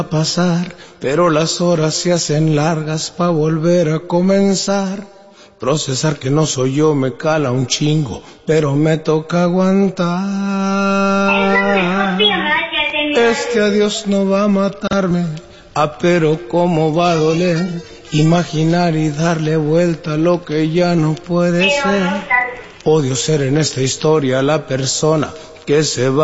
pasar, pero las horas se hacen largas pa' volver a comenzar. Procesar que no soy yo me cala un chingo, pero me toca aguantar. Este adiós no va a matarme, pero cómo va a doler imaginar y darle vuelta a lo que ya no puede ser. Odio ser en esta historia la persona que se va